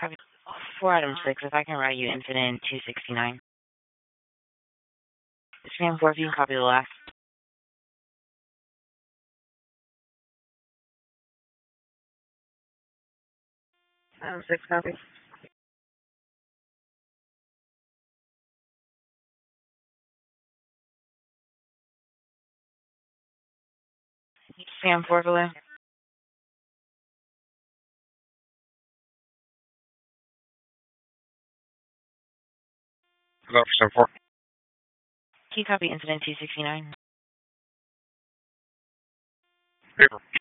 Copy. 4 item 6, if I can write you incident 269. Spam 4, if you can copy the last. Item 6, copy. Spam 4 below. Hello, Spam 4. Can you copy incident 269? Paper.